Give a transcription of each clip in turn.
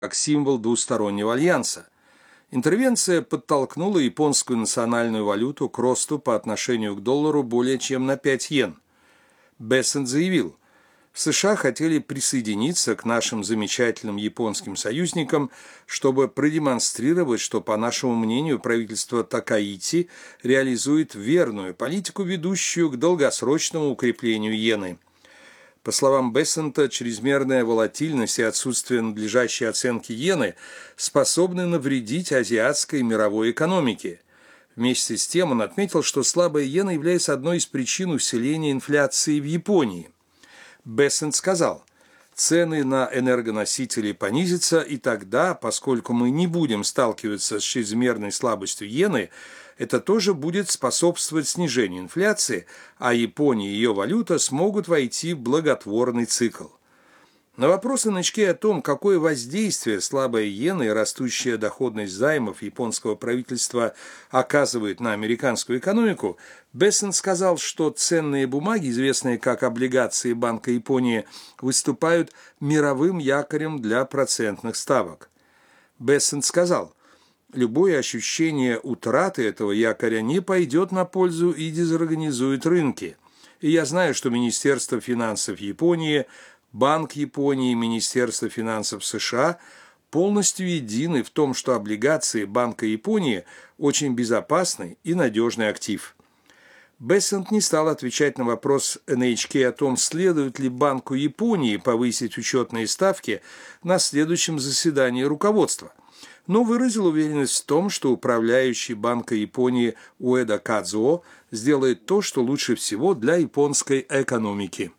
как символ двустороннего альянса. Интервенция подтолкнула японскую национальную валюту к росту по отношению к доллару более чем на 5 йен. Бессент заявил: в США хотели присоединиться к нашим замечательным японским союзникам, чтобы продемонстрировать, что, по нашему мнению, правительство Такаити реализует верную политику, ведущую к долгосрочному укреплению иены. По словам Бессента, чрезмерная волатильность и отсутствие надлежащей оценки иены способны навредить азиатской и мировой экономике. Вместе с тем он отметил, что слабая иена является одной из причин усиления инфляции в Японии. Бессент сказал: цены на энергоносители понизятся, и тогда, поскольку мы не будем сталкиваться с чрезмерной слабостью иены, это тоже будет способствовать снижению инфляции, а Япония и ее валюта смогут войти в благотворный цикл. На вопрос NHK о том, какое воздействие слабая иена и растущая доходность займов японского правительства оказывает на американскую экономику, Бессент сказал, что ценные бумаги, известные как облигации Банка Японии, выступают мировым якорем для процентных ставок. Бессент сказал: любое ощущение утраты этого якоря не пойдет на пользу и дезорганизует рынки. И я знаю, что Министерство финансов Японии, Банк Японии и Министерство финансов США полностью едины в том, что облигации Банка Японии очень безопасный и надежный актив. Бессент не стал отвечать на вопрос NHK о том, следует ли Банку Японии повысить учетные ставки на следующем заседании руководства, но выразил уверенность в том, что управляющий Банка Японии Уэда Кадзуо сделает то, что лучше всего для японской экономики.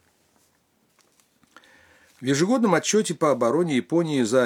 В ежегодном отчете по обороне Японии за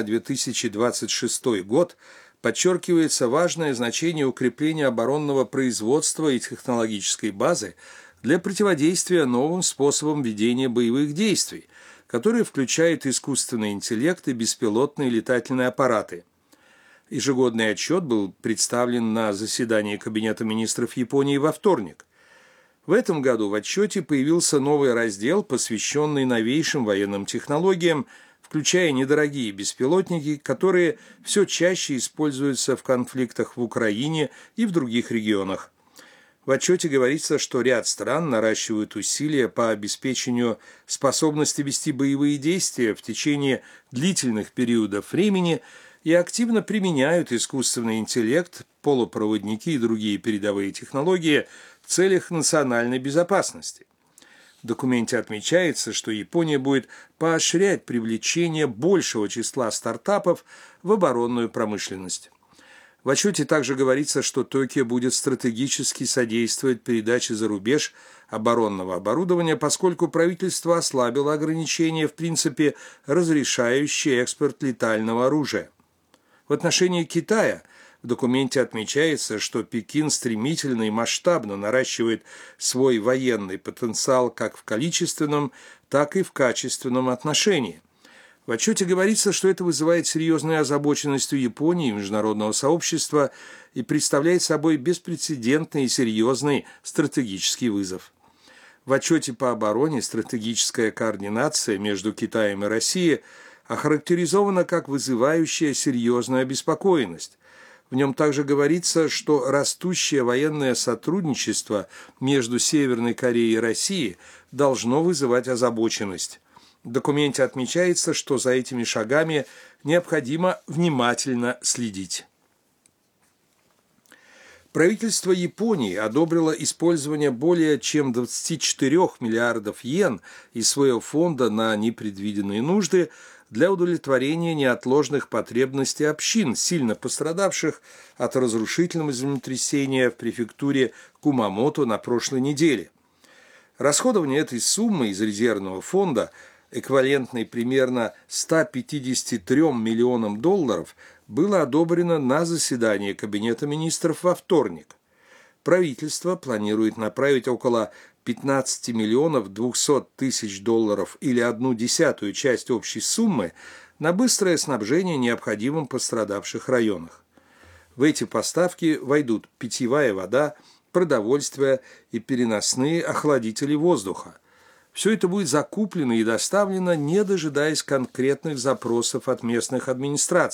2026 год подчеркивается важное значение укрепления оборонного производства и технологической базы для противодействия новым способам ведения боевых действий, которые включают искусственный интеллект и беспилотные летательные аппараты. Ежегодный отчет был представлен на заседании Кабинета министров Японии во вторник. В этом году в отчете появился новый раздел, посвященный новейшим военным технологиям, включая недорогие беспилотники, которые все чаще используются в конфликтах в Украине и в других регионах. В отчете говорится, что ряд стран наращивают усилия по обеспечению способности вести боевые действия в течение длительных периодов времени и активно применяют искусственный интеллект, полупроводники и другие передовые технологии в целях национальной безопасности. В документе отмечается, что Япония будет поощрять привлечение большего числа стартапов в оборонную промышленность. В отчете также говорится, что Токио будет стратегически содействовать передаче за рубеж оборонного оборудования, поскольку правительство ослабило ограничения, в принципе, разрешающие экспорт летального оружия. В отношении Китая в документе отмечается, что Пекин стремительно и масштабно наращивает свой военный потенциал как в количественном, так и в качественном отношении. В отчете говорится, что это вызывает серьезную озабоченность у Японии и международного сообщества и представляет собой беспрецедентный и серьезный стратегический вызов. В отчете по обороне стратегическая координация между Китаем и Россией охарактеризована как вызывающая серьезную обеспокоенность. В нем также говорится, что растущее военное сотрудничество между Северной Кореей и Россией должно вызывать озабоченность. В документе отмечается, что за этими шагами необходимо внимательно следить. Правительство Японии одобрило использование более чем 24 миллиардов йен из своего фонда на непредвиденные нужды для удовлетворения неотложных потребностей общин, сильно пострадавших от разрушительного землетрясения в префектуре Кумамото на прошлой неделе. Расходование этой суммы из резервного фонда, эквивалентной примерно 153 миллионам долларов, было одобрено на заседании Кабинета министров во вторник. Правительство планирует направить около 15 миллионов 200 тысяч долларов или 1/10 часть общей суммы на быстрое снабжение необходимым в пострадавших районах. В эти поставки войдут питьевая вода, продовольствие и переносные охладители воздуха. Все это будет закуплено и доставлено, не дожидаясь конкретных запросов от местных администраций.